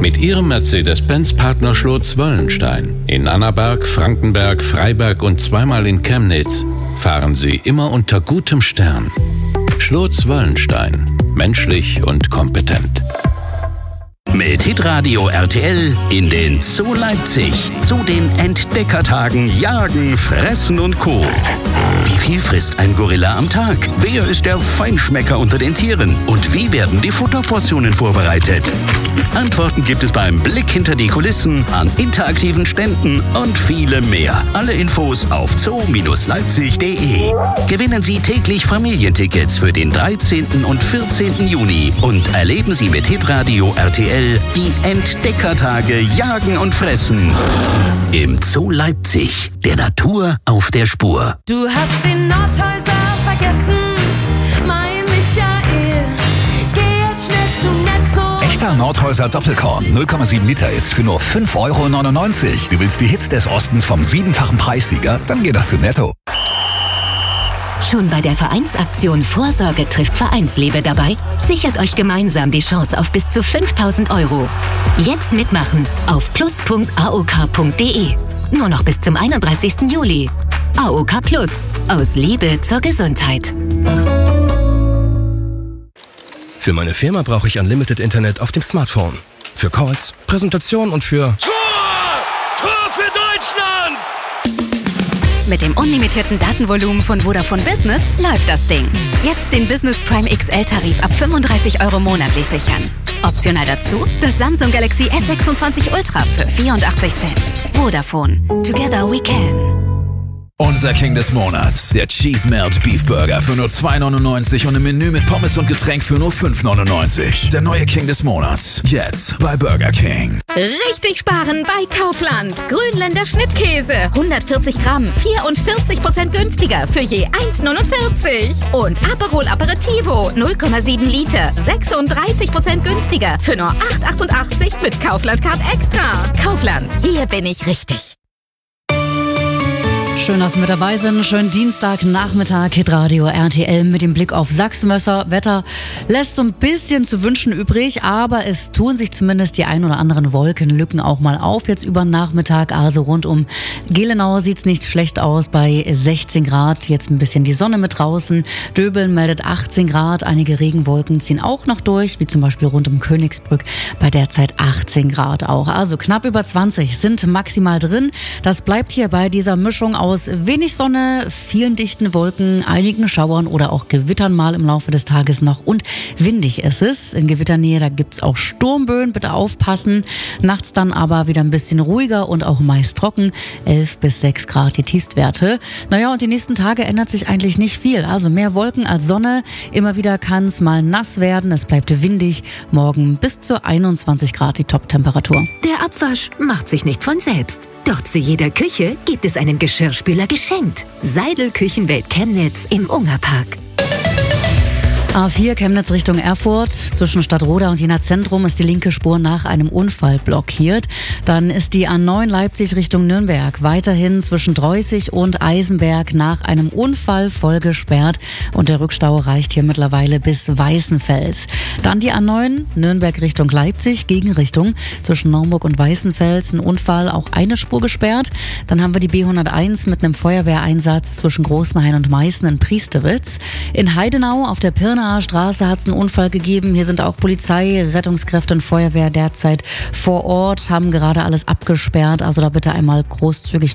Mit Ihrem Mercedes-Benz-Partner Schlotz-Wöllenstein in Annaberg, Frankenberg, Freiberg und zweimal in Chemnitz fahren Sie immer unter gutem Stern. Schlotz-Wöllenstein. Menschlich und kompetent. Mit Hitradio RTL in den Zoo Leipzig. Zu den Entdeckertagen Jagen, Fressen und Co. Wie viel frisst ein Gorilla am Tag? Wer ist der Feinschmecker unter den Tieren? Und wie werden die Futterportionen vorbereitet? Antworten gibt es beim Blick hinter die Kulissen, an interaktiven Ständen und vielem mehr. Alle Infos auf zoo-leipzig.de. Gewinnen Sie täglich Familientickets für den 13. und 14. Juni und erleben Sie mit Hitradio RTL die Entdeckertage Jagen und Fressen im Zoo Leipzig. Der Natur auf der Spur. Du hast den Nordhäuser vergessen, mein Michael. Geh jetzt schnell zu Netto. Echter Nordhäuser Doppelkorn, 0,7 Liter jetzt für nur 5,99 Euro. Du willst die Hits des Ostens vom 7-fachen Preissieger? Dann geh doch zu Netto. Schon bei der Vereinsaktion Vorsorge trifft Vereinsliebe dabei? Sichert euch gemeinsam die Chance auf bis zu 5.000 Euro. Jetzt mitmachen auf plus.aok.de. Nur noch bis zum 31. Juli. AOK Plus. Aus Liebe zur Gesundheit. Für meine Firma brauche ich Unlimited Internet auf dem Smartphone. Für Calls, Präsentationen und für... Tor für Deutschland! Mit dem unlimitierten Datenvolumen von Vodafone Business läuft das Ding. Jetzt den Business Prime XL-Tarif ab 35 Euro monatlich sichern. Optional dazu das Samsung Galaxy S26 Ultra für 84 Cent. Vodafone. Together we can. Unser King des Monats, der Cheese Melt Beef Burger für nur 2,99 und ein Menü mit Pommes und Getränk für nur 5,99. Der neue King des Monats, jetzt bei Burger King. Richtig sparen bei Kaufland. Grünländer Schnittkäse, 140 Gramm, 44% günstiger für je 1,49. Und Aperol Aperitivo, 0,7 Liter, 36% günstiger für nur 8,88 mit Kaufland Card Extra. Kaufland, hier bin ich richtig. Schön, dass Sie mit dabei sind. Schönen Dienstagnachmittag, Hitradio RTL mit dem Blick auf Sachsenmesser. Wetter lässt so ein bisschen zu wünschen übrig, aber es tun sich zumindest die ein oder anderen Wolkenlücken auch mal auf jetzt über den Nachmittag. Also rund um Gelenau sieht's nicht schlecht aus bei 16 Grad. Jetzt ein bisschen die Sonne mit draußen. Döbeln meldet 18 Grad. Einige Regenwolken ziehen auch noch durch, wie zum Beispiel rund um Königsbrück bei derzeit 18 Grad auch. Also knapp über 20 sind maximal drin. Das bleibt hier bei dieser Mischung aus wenig Sonne, vielen dichten Wolken, einigen Schauern oder auch Gewittern mal im Laufe des Tages noch und windig ist es. In Gewitternähe, da gibt's auch Sturmböen, bitte aufpassen. Nachts dann aber wieder ein bisschen ruhiger und auch meist trocken, 11 bis 6 Grad die Tiefstwerte. Naja, und die nächsten Tage ändert sich eigentlich nicht viel. Also mehr Wolken als Sonne, immer wieder kann es mal nass werden, es bleibt windig. Morgen bis zu 21 Grad die Top-Temperatur. Der Abwasch macht sich nicht von selbst. Doch zu jeder Küche gibt es einen Geschirrspüler geschenkt. Seidel Küchenwelt Chemnitz im Ungerpark. A4 Chemnitz Richtung Erfurt. Zwischen Stadtroda und Jena Zentrum ist die linke Spur nach einem Unfall blockiert. Dann ist die A9 Leipzig Richtung Nürnberg weiterhin zwischen Dreußig und Eisenberg nach einem Unfall voll gesperrt. Und der Rückstau reicht hier mittlerweile bis Weißenfels. Dann die A9 Nürnberg Richtung Leipzig, Gegenrichtung. Zwischen Naumburg und Weißenfels ein Unfall, auch eine Spur gesperrt. Dann haben wir die B101 mit einem Feuerwehreinsatz zwischen Großenhain und Meißen in Priestewitz. In Heidenau auf der Pirnaer Straße hat es einen Unfall gegeben. Hier sind auch Polizei, Rettungskräfte und Feuerwehr derzeit vor Ort, haben gerade alles abgesperrt. Also da bitte einmal großzügig